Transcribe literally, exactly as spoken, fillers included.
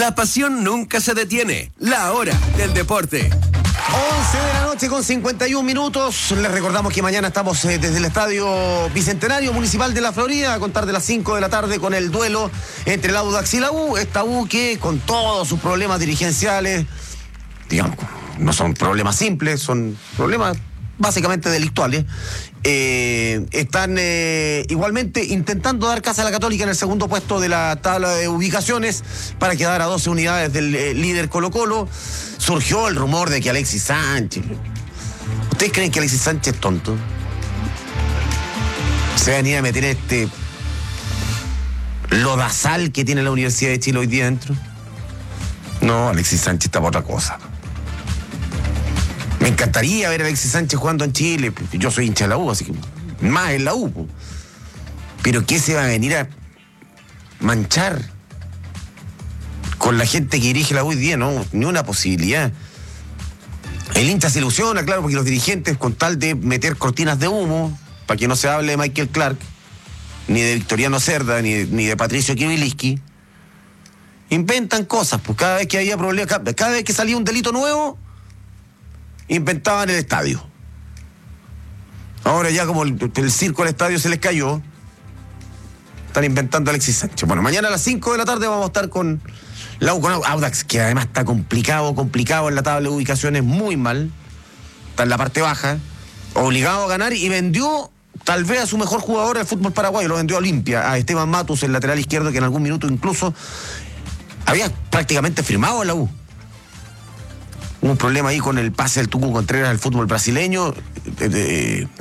La pasión nunca se detiene. La hora del deporte. once de la noche con cincuenta y un minutos. Les recordamos que mañana estamos eh, desde el Estadio Bicentenario Municipal de la Florida a contar de las cinco de la tarde con el duelo entre el Audax y la U. Esta U que con todos sus problemas dirigenciales, digamos, no son problemas simples, son problemas básicamente delictuales, eh, están eh, igualmente intentando dar casa a la Católica en el segundo puesto de la tabla de ubicaciones para quedar a doce unidades del eh, líder Colo-Colo. Surgió el rumor de que Alexis Sánchez... ¿Ustedes creen que Alexis Sánchez es tonto? Se va a venir a meter este lodazal que tiene la Universidad de Chile hoy día dentro. No, Alexis Sánchez está para otra cosa. Me encantaría ver a Alexis Sánchez jugando en Chile. Yo soy hincha de la U, así que más en la U. Pero ¿qué se va a venir a manchar con la gente que dirige la U hoy día? No, ni una posibilidad. El hincha se ilusiona, claro, porque los dirigentes, con tal de meter cortinas de humo, para que no se hable de Michael Clark, ni de Victoriano Cerda, ni de, ni de Patricio Kibiliski, inventan cosas. Pues cada vez que había problemas, cada, cada vez que salía un delito nuevo, inventaban el estadio. Ahora ya como el, el circo al estadio se les cayó, están inventando a Alexis Sánchez. Bueno, mañana a las cinco de la tarde vamos a estar con la U, con Audax, que además está complicado, complicado en la tabla de ubicaciones, muy mal. Está en la parte baja, obligado a ganar, y vendió tal vez a su mejor jugador del fútbol paraguayo, lo vendió a Olimpia, a Esteban Matus, el lateral izquierdo, que en algún minuto incluso había prácticamente firmado en la U. Hubo un problema ahí con el pase del Tucu Contreras al fútbol brasileño. Eh, eh,